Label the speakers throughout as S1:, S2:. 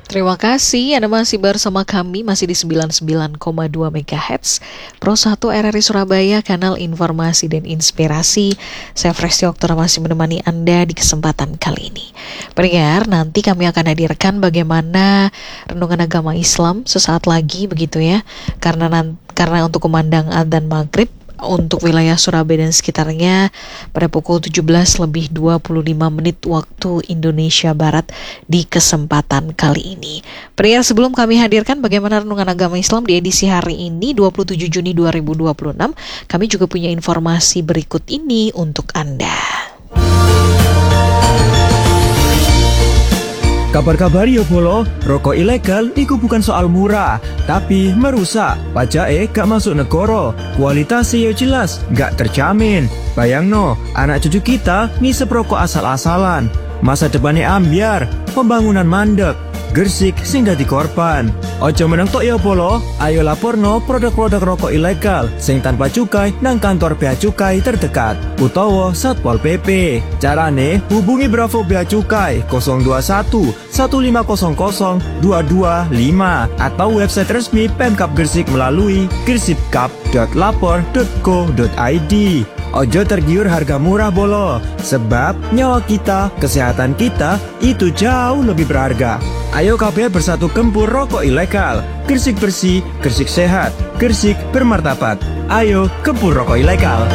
S1: Terima kasih Anda masih bersama kami, masih di 99,2 MHz Pro 1 RRI Surabaya, kanal informasi dan inspirasi. Saya Fresti Oktora masih menemani Anda di kesempatan kali ini. Pendengar, nanti kami akan hadirkan bagaimana renungan agama Islam sesaat lagi begitu ya. Karena untuk kumandang adzan maghrib untuk wilayah Surabaya dan sekitarnya pada pukul 17:25 waktu Indonesia Barat di kesempatan kali ini. Pria, sebelum kami hadirkan bagaimana renungan agama Islam di edisi hari ini 27 Juni 2026, kami juga punya informasi berikut ini untuk Anda.
S2: Kabar-kabar yo bolo, rokok ilegal iku bukan soal murah, tapi merusak. Pajake gak masuk negara, kualitasnya yo jelas, gak terjamin. Bayangno, anak cucu kita ngisep rokok asal-asalan. Masa depannya ambiar, pembangunan mandek. Gersik sing dadi korban. Ojo meneng tok ya bolo, ayo laporno produk-produk rokok ilegal sing tanpa cukai nang kantor bea cukai terdekat utawa Satpol PP. Carane hubungi Bravo Bea Cukai 021 1500 225 atau website resmi Pemkab Gersik melalui gersipkap.lapor.go.id. Ojo tergiur harga murah bolo, sebab nyawa kita, kesehatan kita itu jauh lebih berharga. Ayo KB bersatu gempur rokok ilegal. Gersik bersih, Gersik sehat, Gersik bermartabat. Ayo gempur rokok ilegal.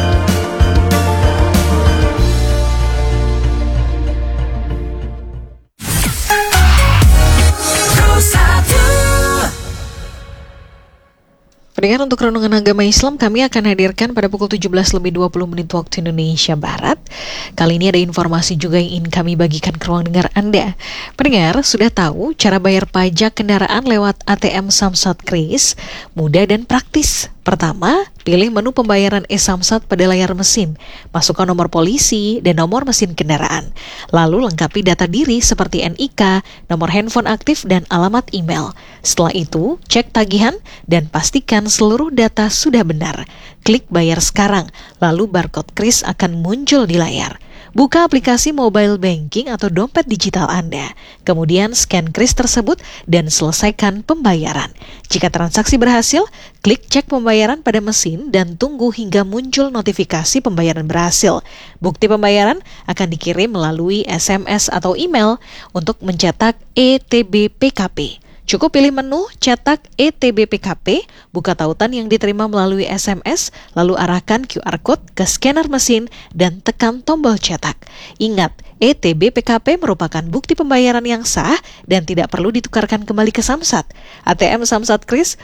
S1: Pendengar, untuk renungan agama Islam kami akan hadirkan pada pukul 17:20 waktu Indonesia Barat. Kali ini ada informasi juga yang ingin kami bagikan ke ruang dengar Anda. Pendengar, sudah tahu cara bayar pajak kendaraan lewat ATM Samsat Kris? Mudah dan praktis. Pertama, pilih menu pembayaran e-Samsat pada layar mesin. Masukkan nomor polisi dan nomor mesin kendaraan. Lalu lengkapi data diri seperti NIK, nomor handphone aktif, dan alamat email. Setelah itu, cek tagihan dan pastikan seluruh data sudah benar. Klik bayar sekarang, lalu barcode kris akan muncul di layar. Buka aplikasi mobile banking atau dompet digital Anda. Kemudian scan kris tersebut dan selesaikan pembayaran. Jika transaksi berhasil, klik cek pembayaran pada mesin dan tunggu hingga muncul notifikasi pembayaran berhasil. Bukti pembayaran akan dikirim melalui SMS atau email untuk mencetak ETBPKP. Cukup pilih menu cetak ETBPKP, buka tautan yang diterima melalui SMS, lalu arahkan QR Code ke scanner mesin dan tekan tombol cetak. Ingat, ETBPKP merupakan bukti pembayaran yang sah dan tidak perlu ditukarkan kembali ke Samsat. ATM Samsat Kris